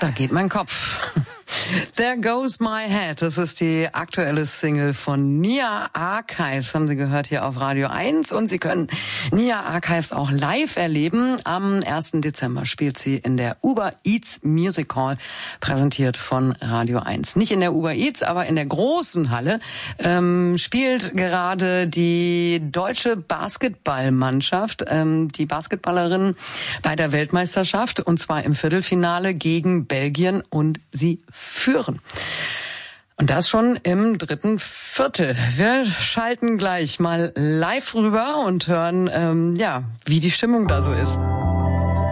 Da geht mein Kopf. There Goes My Head. Das ist die aktuelle Single von Nia Archives. Haben Sie gehört hier auf Radio 1. Und Sie können Nia Archives auch live erleben. Am 1. Dezember spielt sie in der Uber Eats Music Hall, präsentiert von Radio 1. Nicht in der Uber Eats, aber in der großen Halle spielt gerade die deutsche Basketballmannschaft, die Basketballerinnen bei der Weltmeisterschaft, und zwar im Viertelfinale gegen Belgien, und sie führen. Und das schon im 3. Viertel. Wir schalten gleich mal live rüber und hören, wie die Stimmung da so ist.